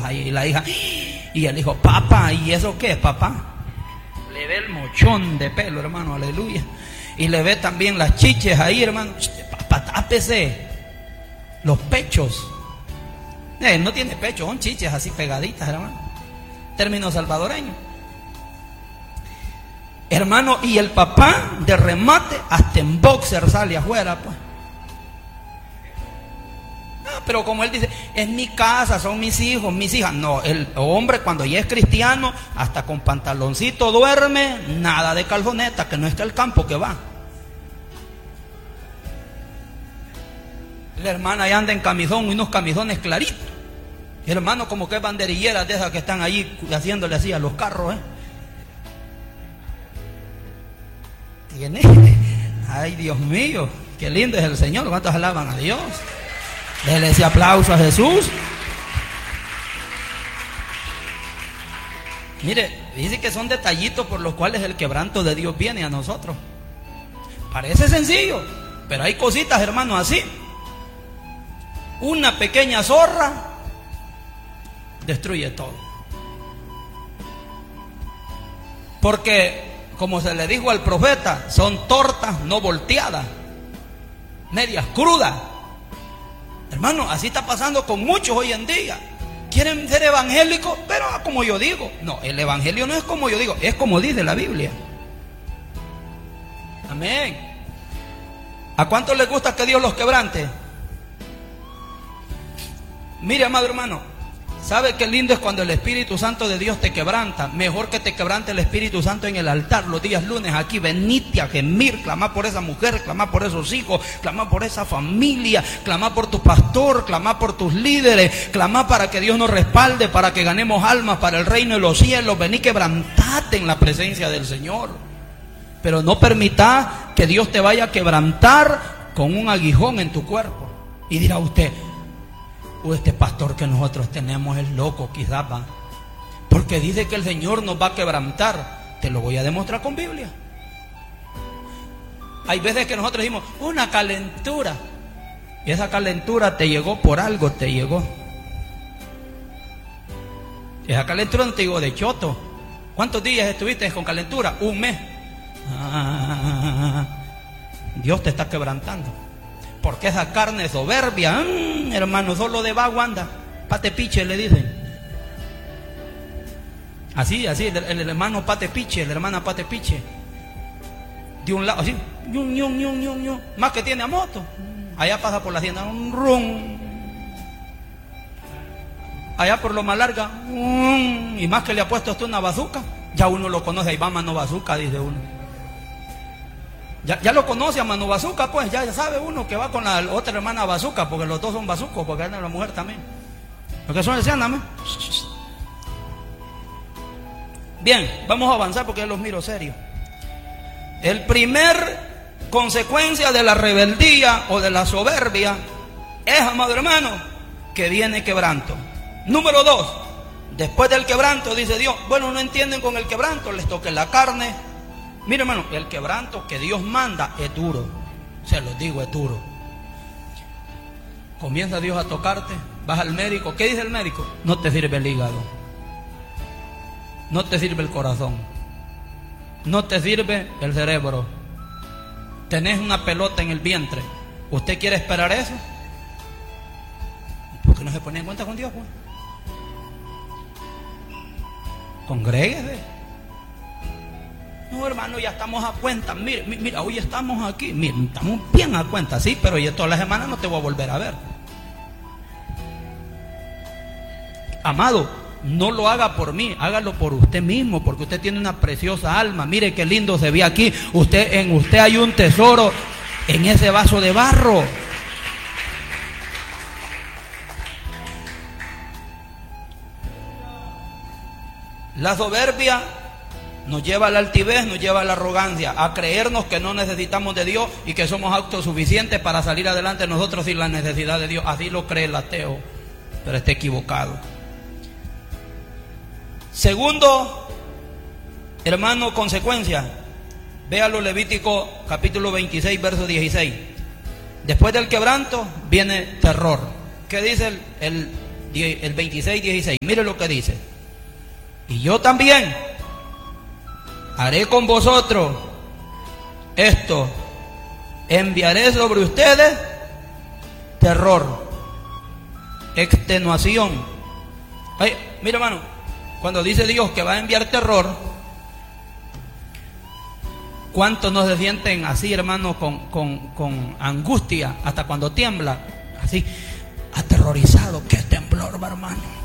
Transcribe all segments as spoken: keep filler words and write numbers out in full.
hija, y la hija, y el hijo, papá, ¿y eso qué es, papá? Le ve el mochón de pelo, hermano, aleluya. Y le ve también las chiches ahí, hermano. Papá, tápese los pechos. Eh, no tiene pecho, son chiches así pegaditas, hermano. Término salvadoreño. Hermano, y el papá de remate hasta en boxer sale afuera, pues. Ah, pero como él dice, es mi casa, son mis hijos, mis hijas. No, el hombre cuando ya es cristiano, hasta con pantaloncito duerme, nada de calzoneta, que no está el campo que va. La hermana ya anda en camisón, unos camisones claritos. Hermano, como que es banderilleras de esas que están ahí haciéndole así a los carros, ¿eh? Tiene. Ay, Dios mío, qué lindo es el Señor. ¿Cuántos alaban a Dios? Déle ese aplauso a Jesús. Mire, dice que son detallitos por los cuales el quebranto de Dios viene a nosotros. Parece sencillo, pero hay cositas, hermano, así. Una pequeña zorra destruye todo. Porque, como se le dijo al profeta, son tortas no volteadas, medias crudas. Hermano, así está pasando con muchos hoy en día. Quieren ser evangélicos, pero como yo digo. No, el evangelio no es como yo digo, es como dice la Biblia. Amén. ¿A cuántos les gusta que Dios los quebrante? Mire, amado hermano, ¿sabe qué lindo es cuando el Espíritu Santo de Dios te quebranta? Mejor que te quebrante el Espíritu Santo en el altar los días lunes aquí. Venite a gemir, clamar por esa mujer, clamar por esos hijos, clamar por esa familia, clamar por tu pastor, clamar por tus líderes, clamar para que Dios nos respalde, para que ganemos almas para el reino de los cielos. Vení, quebrantate en la presencia del Señor. Pero no permita que Dios te vaya a quebrantar con un aguijón en tu cuerpo. Y dirá usted, o este pastor que nosotros tenemos es loco, quizás va, porque dice que el Señor nos va a quebrantar. Te lo voy a demostrar con Biblia. Hay veces que nosotros decimos una calentura, y esa calentura te llegó por algo, te llegó. Esa calentura no te llegó de choto. ¿Cuántos días estuviste con calentura? Un mes. Ah, Dios te está quebrantando. Porque esa carne soberbia, mmm, hermano, solo de vago anda. Pate piche le dicen. Así, así, el, el hermano pate piche, la hermana pate piche. De un lado, así, ñum, ñum, ñum, ñum, ñum. Más que tiene a moto. Allá pasa por la hacienda, un rum. Allá por lo más larga, um, y más que le ha puesto hasta una bazuca. Ya uno lo conoce, ahí va mano bazuca, dice uno. Ya, ya lo conoce a mano bazuca, pues ya, ya sabe uno que va con la otra hermana bazuca, porque los dos son bazucos, porque es la mujer también. Porque son ancianas, ¿me? Bien, vamos a avanzar porque ya los miro serios. El primer consecuencia de la rebeldía o de la soberbia es, amado hermano, que viene quebranto. Número dos, después del quebranto, dice Dios, bueno, no entienden con el quebranto, les toque la carne. Mira, hermano, el quebranto que Dios manda es duro. Se los digo, es duro. Comienza Dios a tocarte, vas al médico. ¿Qué dice el médico? No te sirve el hígado, no te sirve el corazón, no te sirve el cerebro. Tenés una pelota en el vientre. ¿Usted quiere esperar eso? ¿Por qué no se pone en cuenta con Dios, pues? Congréguese. No, hermano, ya estamos a cuenta. Mira, mira, hoy estamos aquí. Mira, estamos bien a cuenta, sí, pero ya todas las semanas no te voy a volver a ver. Amado, no lo haga por mí, hágalo por usted mismo, porque usted tiene una preciosa alma. Mire qué lindo se ve aquí. Usted, en usted hay un tesoro en ese vaso de barro. La soberbia nos lleva a la altivez, nos lleva a la arrogancia, a creernos que no necesitamos de Dios y que somos autosuficientes para salir adelante nosotros sin la necesidad de Dios. Así lo cree el ateo, pero está equivocado. Segundo, hermano, consecuencia. Véalo, Levítico capítulo veintiséis, verso dieciséis. Después del quebranto viene terror. ¿Qué dice el, el el veintiséis, dieciséis. Mire lo que dice. Y yo también haré con vosotros esto, enviaré sobre ustedes terror, extenuación. Ay, mira, hermano, cuando dice Dios que va a enviar terror, ¿cuántos no se sienten así, hermano, con, con, con angustia, hasta cuando tiembla, así, aterrorizado? ¡Qué temblor, hermano!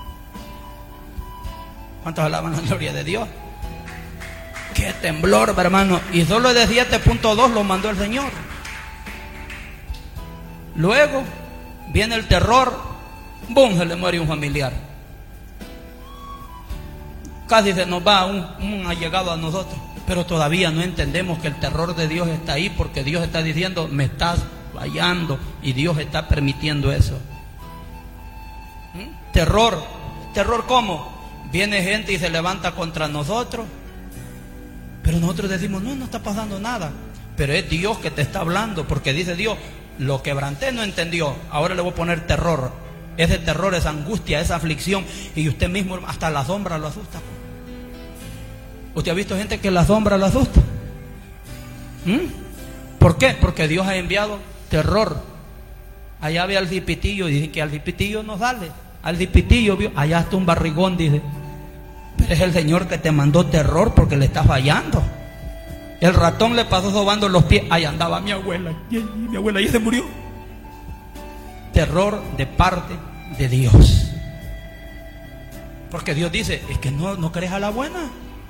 ¿Cuántos alaban la gloria de Dios? ¡Qué temblor, hermano! Y solo de siete punto dos lo mandó el Señor. Luego viene el terror, ¡bum!, se le muere un familiar. Casi se nos va un, un allegado a nosotros. Pero todavía no entendemos que el terror de Dios está ahí, porque Dios está diciendo, me estás fallando, y Dios está permitiendo eso. ¿Mm? Terror. ¿Terror cómo? Viene gente y se levanta contra nosotros, pero nosotros decimos, no, no está pasando nada. Pero es Dios que te está hablando, porque dice Dios, lo quebranté, no entendió, ahora le voy a poner terror. Ese terror, esa angustia, esa aflicción, y usted mismo hasta la sombra lo asusta. ¿Usted ha visto gente que la sombra lo asusta? ¿Mm? ¿Por qué? Porque Dios ha enviado terror. Allá ve al cipitillo y dice que al cipitillo no sale. Al cipitillo vio, allá está un barrigón, dice. Pero es el Señor que te mandó terror porque le está fallando. El ratón le pasó sobando los pies. Ahí andaba mi abuela. Y mi abuela ya se murió. Terror de parte de Dios. Porque Dios dice, es que no, no crees a la buena.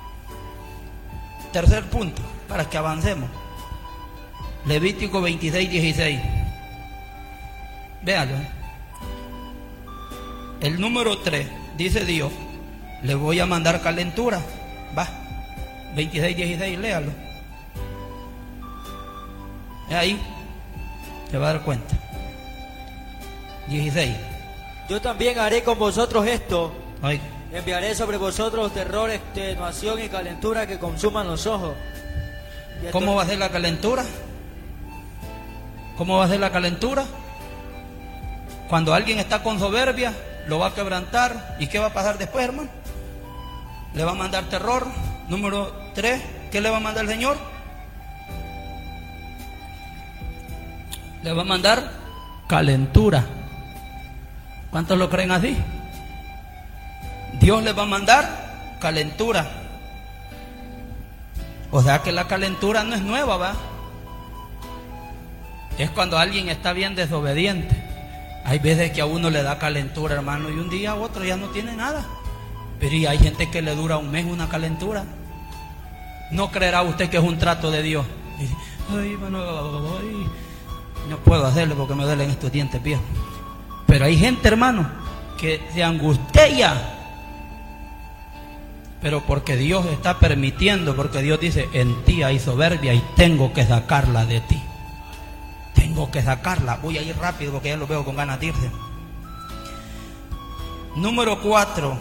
Tercer punto, para que avancemos. Levítico veintiséis, dieciséis. Véalo. El número tres, dice Dios, le voy a mandar calentura. Va, veintiséis, dieciséis, léalo. Es ahí, se va a dar cuenta. dieciséis. Yo también haré con vosotros esto. Ay. Enviaré sobre vosotros terror, extenuación y calentura que consuman los ojos. ¿Cómo va a ser la calentura? ¿Cómo va a ser la calentura? Cuando alguien está con soberbia, lo va a quebrantar. ¿Y qué va a pasar después, hermano? Le va a mandar terror. Número tres, ¿qué le va a mandar el Señor? Le va a mandar calentura. ¿Cuántos lo creen así? Dios le va a mandar calentura. O sea que la calentura no es nueva, ¿va? Es cuando alguien está bien desobediente. Hay veces que a uno le da calentura, hermano, y un día a otro ya no tiene nada. Pero y hay gente que le dura un mes una calentura. ¿No creerá usted que es un trato de Dios? Y dice, ay, hermano, ay, no puedo hacerlo porque me duelen estos dientes viejos. Pero hay gente, hermano, que se angustia. Pero porque Dios está permitiendo, porque Dios dice, en ti hay soberbia y tengo que sacarla de ti. Tengo que sacarla. Voy a ir rápido porque ya lo veo con ganas de irse. Número cuatro.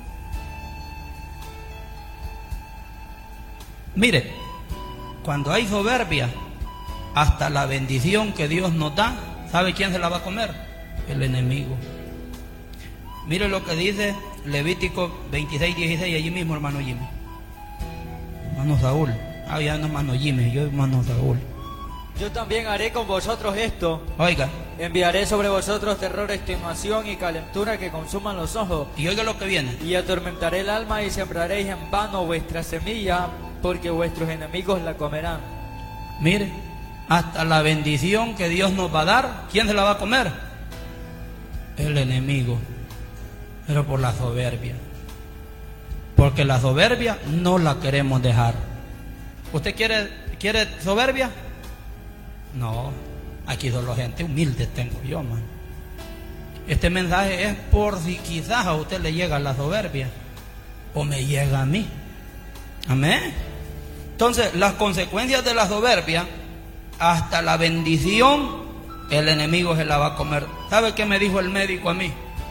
Mire, cuando hay soberbia, hasta la bendición que Dios nos da, ¿sabe quién se la va a comer? El enemigo. Mire lo que dice Levítico veintiséis, dieciséis, allí mismo, hermano Jimmy. Hermano Saúl. Ah, ya no, hermano Jimmy, yo hermano Saúl. Yo también haré con vosotros esto. Oiga. Enviaré sobre vosotros terror, extenuación y calentura que consuman los ojos. Y oiga lo que viene. Y atormentaré el alma y sembraréis en vano vuestra semilla, porque vuestros enemigos la comerán. Mire, hasta la bendición que Dios nos va a dar, ¿quién se la va a comer? El enemigo. Pero por la soberbia. Porque la soberbia no la queremos dejar. ¿Usted quiere, quiere soberbia? No, aquí solo gente humilde tengo yo, man. Este mensaje es por si quizás a usted le llega la soberbia o me llega a mí. Amén. Entonces, las consecuencias de la soberbia, hasta la bendición, el enemigo se la va a comer. ¿Sabe qué me dijo el médico a mí?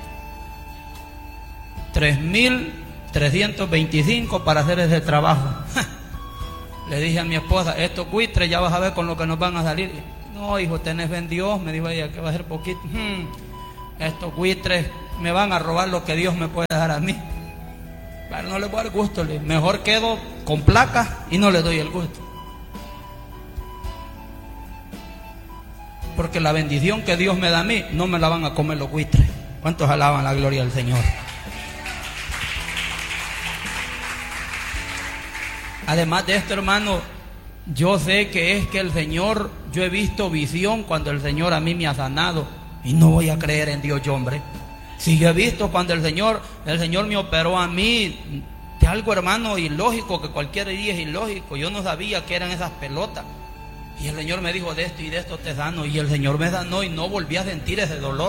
tres mil trescientos veinticinco para hacer ese trabajo. Le dije a mi esposa, estos buitres ya vas a ver con lo que nos van a salir. No, hijo, tenés fe en Dios, me dijo ella, que va a ser poquito. Hmm. Estos buitres me van a robar lo que Dios me puede dar a mí. Bueno, no le voy a dar gusto, mejor quedo con placas y no le doy el gusto. Porque la bendición que Dios me da a mí no me la van a comer los buitres. ¿Cuántos alaban la gloria del Señor? Además de esto, hermano, yo sé que es que el Señor, yo he visto visión cuando el Señor a mí me ha sanado, y no voy a creer en Dios, yo, hombre. Si yo he visto cuando el Señor, el Señor me operó a mí de algo, hermano, ilógico, que cualquier día es ilógico. Yo no sabía que eran esas pelotas. Y el Señor me dijo, de esto y de esto te sano. Y el Señor me sanó y no volví a sentir ese dolor.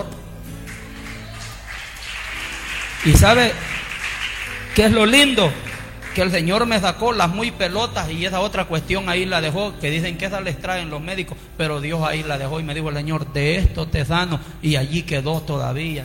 ¿Y sabe qué es lo lindo? Que el Señor me sacó las muy pelotas, y esa otra cuestión ahí la dejó, que dicen que esa les traen los médicos, pero Dios ahí la dejó y me dijo el Señor, de esto te sano, y allí quedó todavía.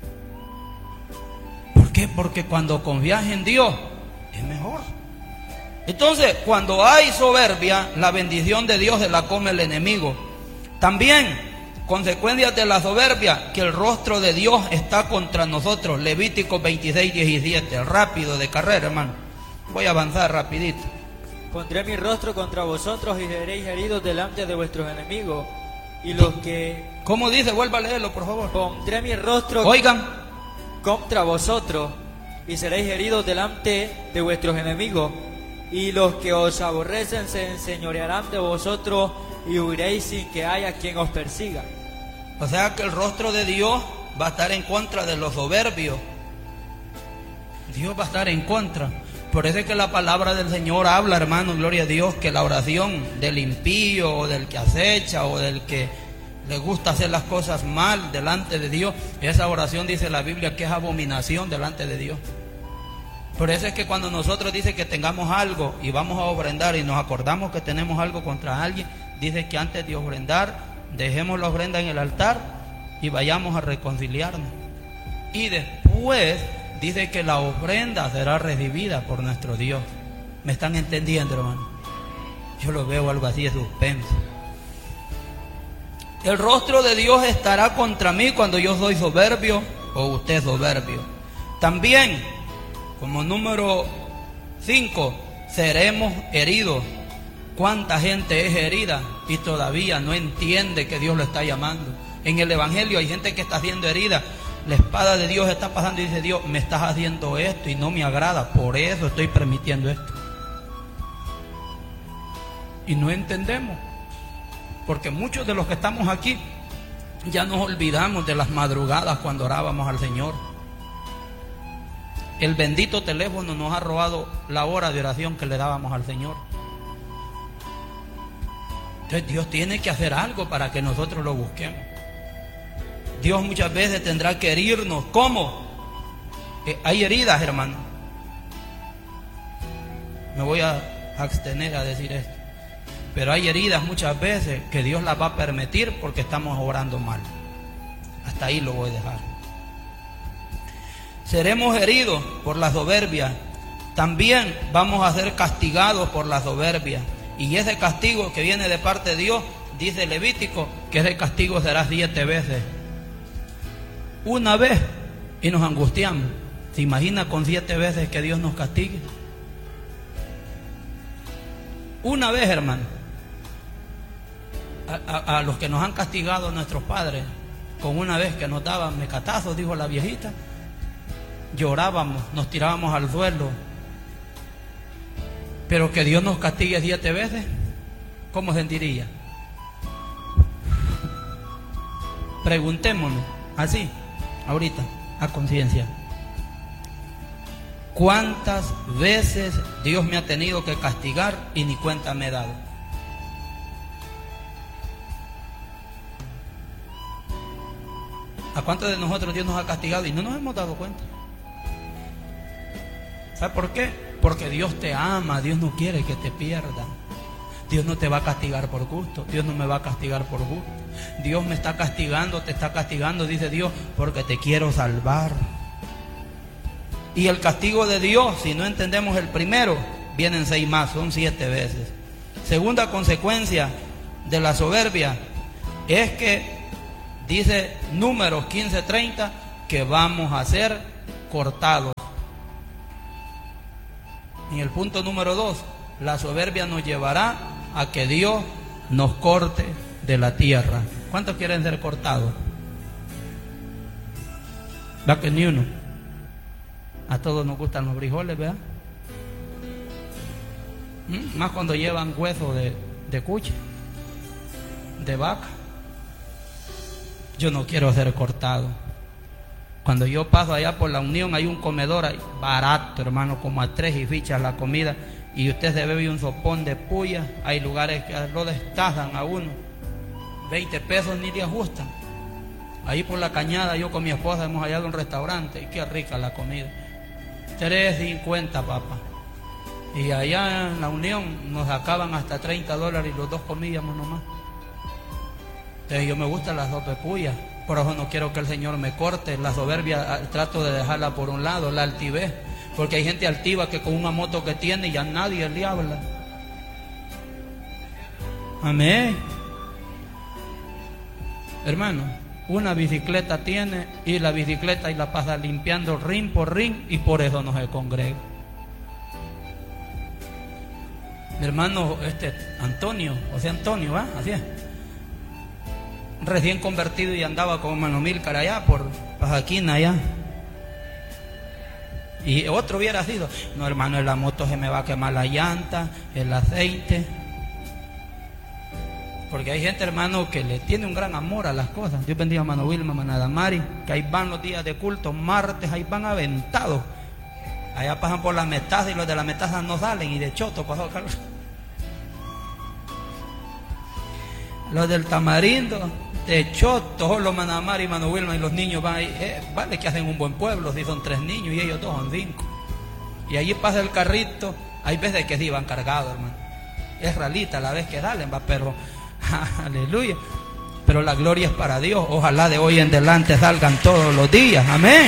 ¿Por qué? Porque cuando confías en Dios es mejor. Entonces, cuando hay soberbia, la bendición de Dios se la come el enemigo. También, consecuencias de la soberbia, que el rostro de Dios está contra nosotros. Levítico veintiséis, diecisiete, rápido de carrera, hermano. Voy a avanzar rapidito. Pondré mi rostro contra vosotros y seréis heridos delante de vuestros enemigos. Y los que... ¿Cómo dice? Vuelva a leerlo, por favor. Pondré mi rostro... Oigan. Contra vosotros y seréis heridos delante de vuestros enemigos. Y los que os aborrecen se enseñorearán de vosotros y huiréis sin que haya quien os persiga. O sea que el rostro de Dios va a estar en contra de los soberbios. Dios va a estar en contra. Por eso es que la palabra del Señor habla, hermano, gloria a Dios, que la oración del impío o del que acecha o del que le gusta hacer las cosas mal delante de Dios, esa oración, dice la Biblia, que es abominación delante de Dios. Por eso es que cuando nosotros dice que tengamos algo y vamos a ofrendar y nos acordamos que tenemos algo contra alguien, dice que antes de ofrendar, dejemos la ofrenda en el altar y vayamos a reconciliarnos. Y después dice que la ofrenda será recibida por nuestro Dios. ¿Me están entendiendo, hermano? Yo lo veo algo así de suspenso. El rostro de Dios estará contra mí cuando yo soy soberbio o usted soberbio. También, como número cinco, seremos heridos. ¿Cuánta gente es herida y todavía no entiende que Dios lo está llamando? En el Evangelio hay gente que está siendo herida. La espada de Dios está pasando y dice, Dios, me estás haciendo esto y no me agrada, por eso estoy permitiendo esto. Y no entendemos, porque muchos de los que estamos aquí ya nos olvidamos de las madrugadas cuando orábamos al Señor. El bendito teléfono nos ha robado la hora de oración que le dábamos al Señor. Entonces Dios tiene que hacer algo para que nosotros lo busquemos. Dios muchas veces tendrá que herirnos. ¿Cómo? Eh, hay heridas, hermano. Me voy a abstener a decir esto. Pero hay heridas muchas veces que Dios las va a permitir porque estamos orando mal. Hasta ahí lo voy a dejar. Seremos heridos por la soberbia. También vamos a ser castigados por la soberbia. Y ese castigo que viene de parte de Dios, dice Levítico, que ese castigo será siete veces. Una vez y nos angustiamos. ¿Se imagina con siete veces que Dios nos castigue? Una vez, hermano. A, a, a los que nos han castigado nuestros padres, con una vez que nos daban mecatazos, dijo la viejita, llorábamos, nos tirábamos al suelo. Pero que Dios nos castigue siete veces, ¿cómo sentiría? Preguntémonos, así, ahorita, a conciencia. ¿Cuántas veces Dios me ha tenido que castigar y ni cuenta me he dado? ¿A cuántos de nosotros Dios nos ha castigado y no nos hemos dado cuenta? ¿Sabe por qué? Porque Dios te ama, Dios no quiere que te pierdas. Dios no te va a castigar por gusto, Dios no me va a castigar por gusto. Dios me está castigando, te está castigando, dice Dios, porque te quiero salvar. Y el castigo de Dios, si no entendemos el primero, vienen seis más, son siete veces. Segunda consecuencia de la soberbia es que, dice Números quince treinta, que vamos a ser cortados. En el punto número dos, la soberbia nos llevará a que Dios nos corte de la tierra. ¿Cuántos quieren ser cortados? ¿Va que ni uno? A todos nos gustan los frijoles, ¿verdad? ¿Mm? Más cuando llevan hueso de, de cuche, de vaca. Yo no quiero ser cortado. Cuando yo paso allá por la Unión, hay un comedor ahí, barato, hermano, como a tres y fichas la comida, y usted se bebe un sopón de puya. Hay lugares que lo destazan a uno, veinte pesos ni le ajustan. Ahí por la Cañada, yo con mi esposa hemos hallado un restaurante, y qué rica la comida, tres cincuenta, papá. Y allá en la Unión nos sacaban hasta treinta dólares y los dos comíamos nomás. Entonces yo me gustan las sopas de puya, por eso no quiero que el Señor me corte. La soberbia trato de dejarla por un lado, la altivez, porque hay gente altiva que con una moto que tiene ya nadie le habla. Amén. Hermano, una bicicleta tiene y la bicicleta y la pasa limpiando rin por rin, y por eso no se congrega. Mi hermano este Antonio, o sea Antonio, ¿va? Así es, recién convertido, y andaba como Manomilcar allá por Pajaquina allá. Y otro hubiera sido, no hermano, en la moto se me va a quemar la llanta, el aceite. Porque hay gente, hermano, que le tiene un gran amor a las cosas. Dios bendiga a Mano Wilma, a Manada Mari, que ahí van los días de culto, martes, ahí van aventados. Allá pasan por las metazas y los de las metazas no salen, y de choto pasó Carlos. Los del Tamarindo, de choto, los Manamar y Mano Wilma, y los niños van ahí, eh, vale que hacen un buen pueblo, si son tres niños y ellos dos son cinco. Y allí pasa el carrito, hay veces que sí van cargados, hermano. Es ralita la vez que salen, va, pero aleluya. Pero la gloria es para Dios. Ojalá de hoy en adelante salgan todos los días. Amén.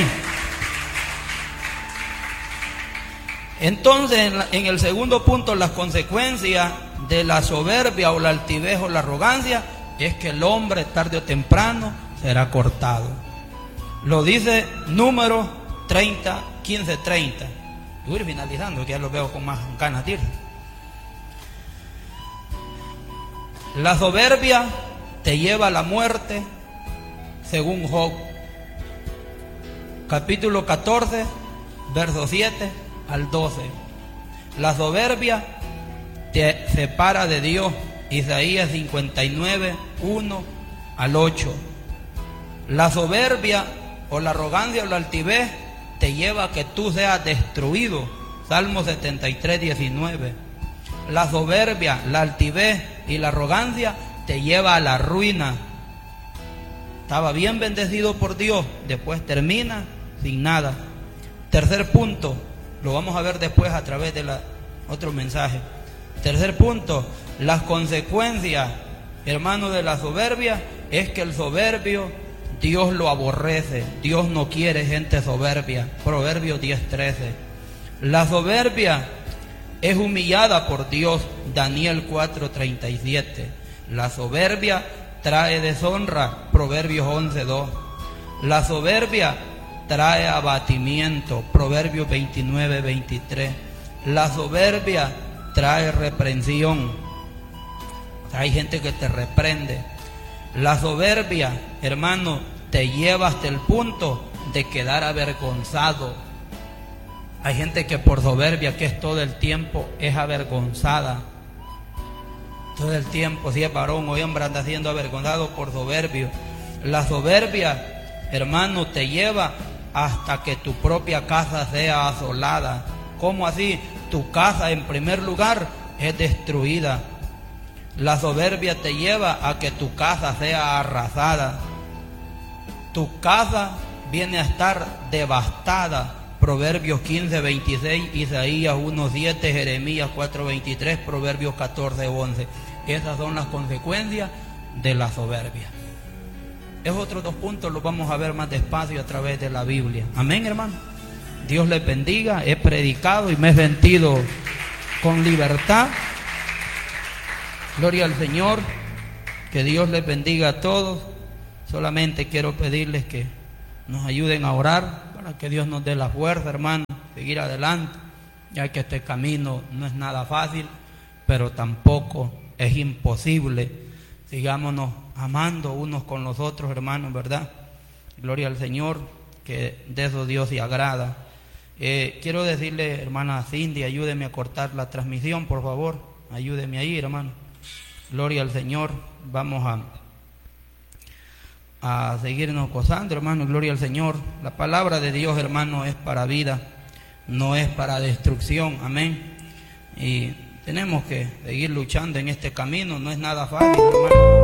Entonces, en, la, en el segundo punto, las consecuencias de la soberbia o la altivez o la arrogancia es que el hombre tarde o temprano será cortado. Lo dice Números treinta, quince, treinta. Voy a ir finalizando, que ya lo veo con más ganas de ir. La soberbia te lleva a la muerte, según Job, capítulo catorce, versos siete al doce. La soberbia te separa de Dios, Isaías cincuenta y nueve, uno al ocho. La soberbia o la arrogancia o la altivez te lleva a que tú seas destruido, Salmo setenta y tres, diecinueve. La soberbia, la altivez y la arrogancia te lleva a la ruina. Estaba bien bendecido por Dios, después termina sin nada. Tercer punto, lo vamos a ver después a través de la, otro mensaje. Tercer punto, las consecuencias, hermano, de la soberbia es que el soberbio Dios lo aborrece. Dios no quiere gente soberbia. Proverbios diez, trece. La soberbia es humillada por Dios, Daniel cuatro, treinta y siete. La soberbia trae deshonra, Proverbios once, dos. La soberbia trae abatimiento, Proverbios veintinueve, veintitrés. La soberbia trae reprensión. Hay gente que te reprende. La soberbia, hermano, te lleva hasta el punto de quedar avergonzado. Hay gente que por soberbia, que es todo el tiempo, es avergonzada. Todo el tiempo, si es varón o hembra, anda siendo avergonzado por soberbio. La soberbia, hermano, te lleva hasta que tu propia casa sea asolada. ¿Cómo así? Tu casa, en primer lugar, es destruida. La soberbia te lleva a que tu casa sea arrasada. Tu casa viene a estar devastada. Proverbios quince, veintiséis, Isaías uno, siete, Jeremías cuatro, veintitrés, Proverbios catorce, once. Esas son las consecuencias de la soberbia. Esos otros dos puntos los vamos a ver más despacio a través de la Biblia. Amén, hermano. Dios les bendiga. He predicado y me he sentido con libertad. Gloria al Señor. Que Dios les bendiga a todos. Solamente quiero pedirles que nos ayuden a orar para que Dios nos dé la fuerza, hermano, seguir adelante, ya que este camino no es nada fácil, pero tampoco es imposible. Sigámonos amando unos con los otros, hermanos, ¿verdad? Gloria al Señor, que de eso Dios se agrada. Eh, quiero decirle, hermana Cindy, ayúdeme a cortar la transmisión, por favor. Ayúdeme ahí, hermano. Gloria al Señor. Vamos a, a seguirnos gozando, hermano. Gloria al Señor. La palabra de Dios, hermano, es para vida, no es para destrucción. Amén. Y tenemos que seguir luchando en este camino. No es nada fácil, hermano.